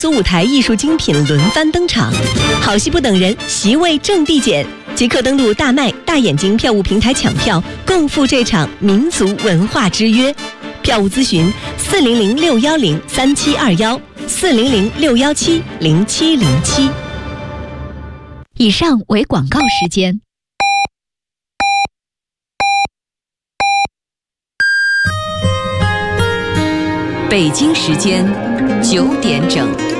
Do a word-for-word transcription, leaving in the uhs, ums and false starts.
组舞台艺术精品轮番登场，好戏不等人，席位正递减，即刻登录大麦、大眼睛票务平台抢票，共赴这场民族文化之约。票务咨询：四零零六幺零三七二幺，四零零六幺七零七零七。 以上为广告时间。 北京时间九点整。